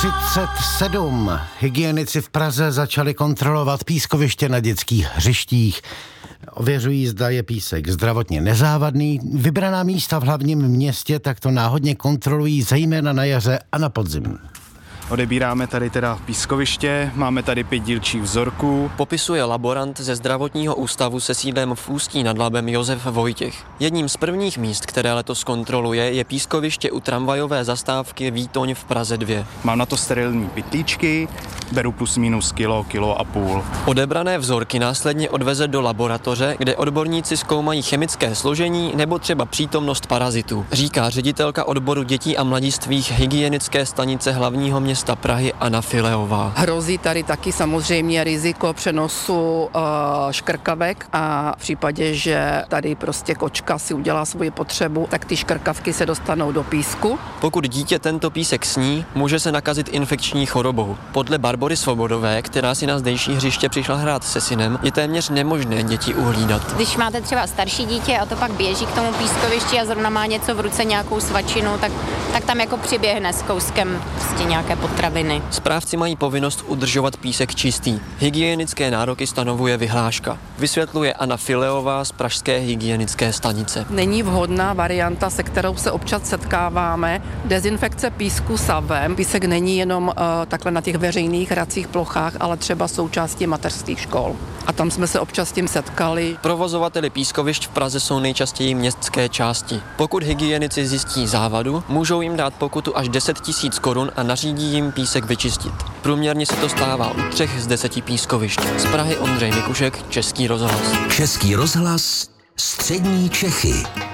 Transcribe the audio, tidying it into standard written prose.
8:37. Hygienici v Praze začali kontrolovat pískoviště na dětských hřištích. Ověřují, zda je písek zdravotně nezávadný. Vybraná místa v hlavním městě takto náhodně kontrolují zejména na jaře a na podzim. Odebíráme tady teda pískoviště, máme tady 5 dílčích vzorků. Popisuje laborant ze zdravotního ústavu se sídlem v Ústí nad Labem Josef Vojtěch. Jedním z prvních míst, které letos kontroluje, je pískoviště u tramvajové zastávky Výtoň v Praze 2. Mám na to sterilní pytlíčky, beru plus minus kilo a půl. Odebrané vzorky následně odveze do laboratoře, kde odborníci zkoumají chemické složení nebo třeba přítomnost parazitů, říká ředitelka odboru dětí a mladistvých hygienické stanice hlavního města Prahy Anna Fileová. Hrozí tady taky samozřejmě riziko přenosu škrkavek a v případě, že tady prostě kočka si udělá svoji potřebu, tak ty škrkavky se dostanou do písku. Pokud dítě tento písek sní, může se nakazit infekční chorobou. Podle Barbory Svobodové, která si na zdejší hřiště přišla hrát se synem, je téměř nemožné děti uhlídat. Když máte třeba starší dítě a to pak běží k tomu pískovišti a zrovna má něco v ruce, nějakou svačinu, tak tam jako přiběhne s kouskem prostě nějaké potraviny. Správci mají povinnost udržovat písek čistý. Hygienické nároky stanovuje vyhláška. Vysvětluje Anna Fileová z pražské hygienické stanice. Není vhodná varianta, se kterou se občas setkáváme, dezinfekce písku savem. Písek není jenom takhle na těch veřejných hracích plochách, ale třeba součástí mateřských škol. A tam jsme se občas s tím setkali. Provozovateli pískovišť v Praze jsou nejčastěji městské části. Pokud hygienici zjistí závadu, můžou jim dát pokutu až 10 000 korun a nařídí jim písek vyčistit. Průměrně se to stává u 3 z 10 pískovišť. Z Prahy Ondřej Mikušek, Český rozhlas. Český rozhlas, střední Čechy.